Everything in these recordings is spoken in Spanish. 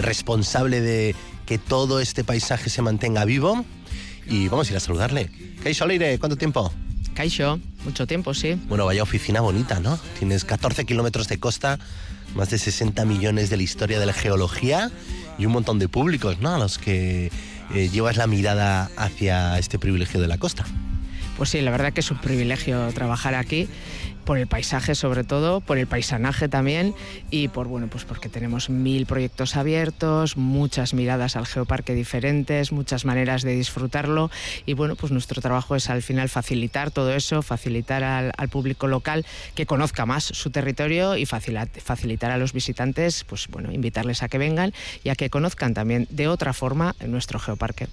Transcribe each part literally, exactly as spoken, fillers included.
responsable de que todo este paisaje se mantenga vivo. Y vamos a ir a saludarle. Kaixo Leire, ¿cuánto tiempo? Kaixo, mucho tiempo, sí. Bueno, vaya oficina bonita, ¿no? Tienes catorce kilómetros de costa, más de sesenta millones de la historia de la geología y un montón de públicos, ¿no? A los que eh, llevas la mirada hacia este privilegio de la costa. Pues sí, la verdad que es un privilegio trabajar aquí, por el paisaje sobre todo, por el paisanaje también y por, bueno, pues porque tenemos mil proyectos abiertos, muchas miradas al geoparque diferentes, muchas maneras de disfrutarlo y bueno, pues nuestro trabajo es al final facilitar todo eso, facilitar al, al público local que conozca más su territorio y facilitar a los visitantes, pues bueno, invitarles a que vengan y a que conozcan también de otra forma nuestro geoparque.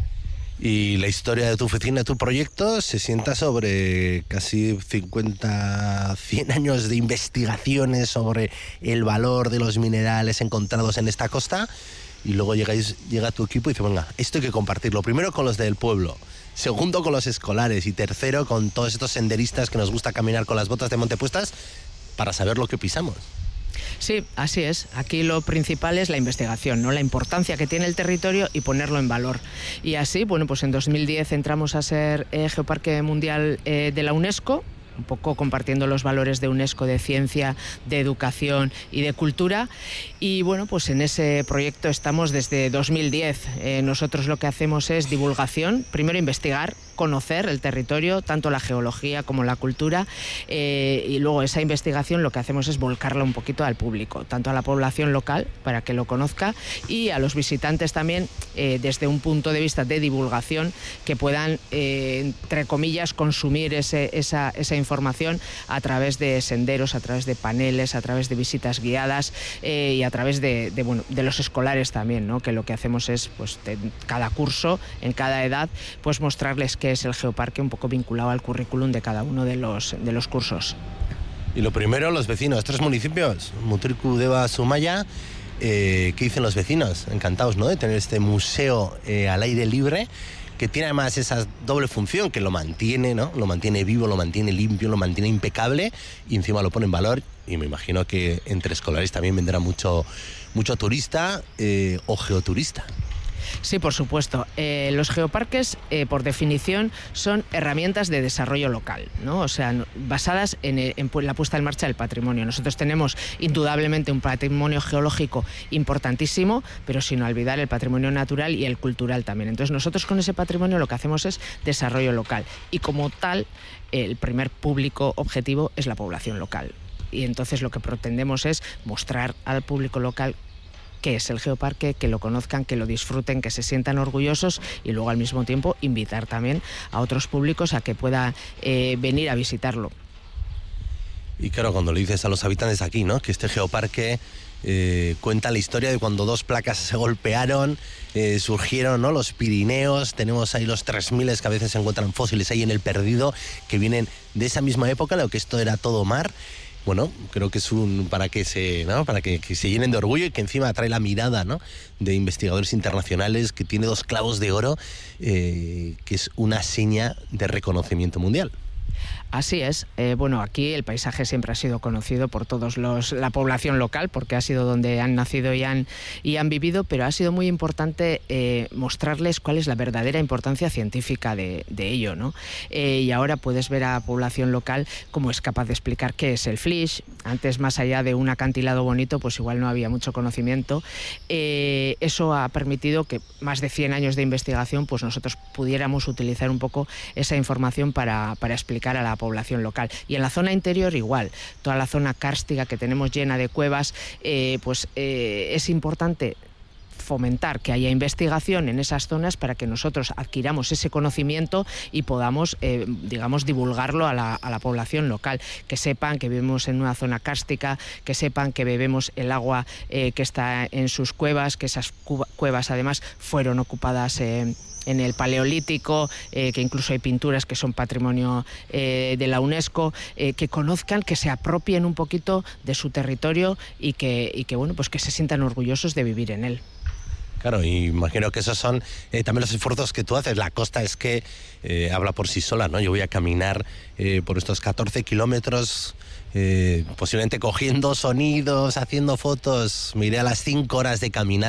Y la historia de tu oficina, de tu proyecto, se sienta sobre casi cincuenta, cien años de investigaciones sobre el valor de los minerales encontrados en esta costa. Y luego llegáis, llega tu equipo y dice, venga, esto hay que compartirlo. Primero con los del pueblo, segundo con los escolares y tercero con todos estos senderistas que nos gusta caminar con las botas de monte puestas para saber lo que pisamos. Sí, así es. Aquí lo principal es la investigación, ¿no? La importancia que tiene el territorio y ponerlo en valor. Y así, bueno, pues en dos mil diez entramos a ser eh, Geoparque Mundial eh, de la UNESCO, un poco compartiendo los valores de UNESCO de ciencia, de educación y de cultura. Y bueno, pues en ese proyecto estamos desde dos mil diez. Eh, nosotros lo que hacemos es divulgación, primero investigar, conocer el territorio, tanto la geología como la cultura, eh, y luego esa investigación lo que hacemos es volcarla un poquito al público, tanto a la población local para que lo conozca y a los visitantes también eh, desde un punto de vista de divulgación que puedan, eh, entre comillas, consumir ese, esa, esa información a través de senderos, a través de paneles, a través de visitas guiadas eh, y a través de, de, bueno, de los escolares también, ¿no? Que lo que hacemos es, pues, en cada curso, en cada edad, pues mostrarles que es el geoparque un poco vinculado al currículum de cada uno de los, de los cursos. Y lo primero, los vecinos, tres municipios, Mutriku, Deba, Zumaya. Eh, ¿Qué dicen los vecinos? Encantados, ¿no?, de tener este museo eh, al aire libre, que tiene además esa doble función, que lo mantiene, ¿no? Lo mantiene vivo, lo mantiene limpio, lo mantiene impecable y encima lo pone en valor. Y me imagino que entre escolares también vendrá mucho, mucho turista eh, o geoturista. Sí, por supuesto. Eh, los geoparques, eh, por definición, son herramientas de desarrollo local, ¿no? O sea, basadas en, en, en la puesta en marcha del patrimonio. Nosotros tenemos indudablemente un patrimonio geológico importantísimo, pero sin olvidar el patrimonio natural y el cultural también. Entonces, nosotros con ese patrimonio lo que hacemos es desarrollo local. Y como tal, el primer público objetivo es la población local. Y entonces lo que pretendemos es mostrar al público local qué es el geoparque, que lo conozcan, que lo disfruten, que se sientan orgullosos y luego al mismo tiempo invitar también a otros públicos a que puedan eh, venir a visitarlo. Y claro, cuando le dices a los habitantes aquí, ¿no?, que este geoparque eh, cuenta la historia de cuando dos placas se golpearon, eh, surgieron, ¿no?, los Pirineos, tenemos ahí los tres mil que a veces se encuentran fósiles ahí en el Perdido, que vienen de esa misma época, lo que esto era todo mar. Bueno, creo que es un para que se, ¿no?, para que, que se llenen de orgullo y que encima atrae la mirada, ¿no?, de investigadores internacionales, que tiene dos clavos de oro, eh, que es una seña de reconocimiento mundial. Así es. Eh, bueno, aquí el paisaje siempre ha sido conocido por todos los la población local, porque ha sido donde han nacido y han, y han vivido, pero ha sido muy importante eh, mostrarles cuál es la verdadera importancia científica de, de ello, ¿no? Eh, y ahora puedes ver a la población local cómo es capaz de explicar qué es el flysch. Antes, más allá de un acantilado bonito, pues igual no había mucho conocimiento. Eh, eso ha permitido que más de cien años de investigación, pues nosotros pudiéramos utilizar un poco esa información para, para explicar a la población local. Y en la zona interior igual, toda la zona kárstica que tenemos llena de cuevas, eh, pues eh, es importante fomentar que haya investigación en esas zonas para que nosotros adquiramos ese conocimiento y podamos, eh, digamos, divulgarlo a la, a la población local, que sepan que vivimos en una zona kárstica, que sepan que bebemos el agua eh, que está en sus cuevas, que esas cuevas además fueron ocupadas eh, en el Paleolítico, eh, que incluso hay pinturas que son patrimonio eh, de la UNESCO, eh, que conozcan, que se apropien un poquito de su territorio y que, y que, bueno, pues que se sientan orgullosos de vivir en él. Claro, y imagino que esos son eh, también los esfuerzos que tú haces. La costa es que eh, habla por sí sola, ¿no? Yo voy a caminar eh, por estos catorce kilómetros, eh, posiblemente cogiendo sonidos, haciendo fotos. Me iré a las cinco horas de caminar